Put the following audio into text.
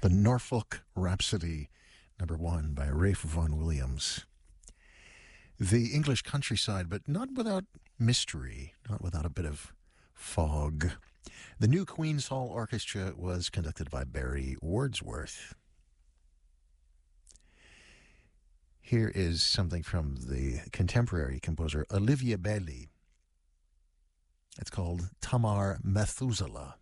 The Norfolk Rhapsody, #1 by Ralph Vaughan Williams. The English countryside, but not without mystery, not without a bit of fog. The new Queen's Hall Orchestra was conducted by Barry Wordsworth. Here is something from the contemporary composer Olivia Belli. It's called Tamar Methuselah.